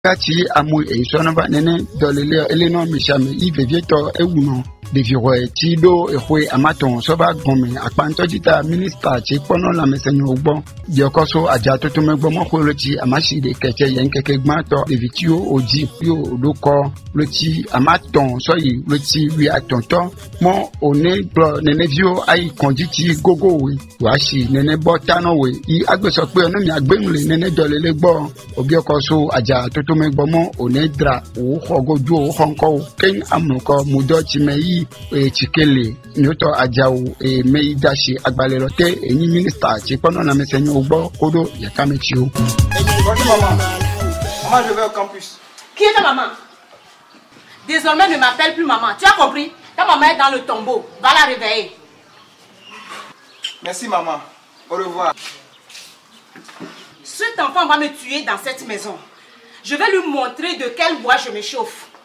Kati amu e sonova nene dolele eleno mishame ivevieto ewuno deviro tido ehwe amaton soba gome akpanto jita minister che pono la mesenyo ogbo diokoso aja toto megbo mo kholochi amashi de keke yen keke gmato devitio oji yo loko loti amaton soyi loti wi atonto mo one bro nene vio ai konjiti gogo we washi nene botano we I agbeso pe ono mi agbenule nene dolele gbo obiokoso aja toto megbo mo onedra o khogoju o honko ken amuko mudo chimeyi chikele nyoto ajao meidashi agbalelote eni minister chi pono na mesenyo ogbo kodo yakamechio. Maman, je vais au campus. Qui est ta maman? Désormais ne m'appelle plus maman. Tu as compris? Ta maman est dans le tombeau. Va la réveiller. Merci maman. Au revoir. Cet enfant va me tuer dans cette maison. Je vais lui montrer de quel bois je me chauffe.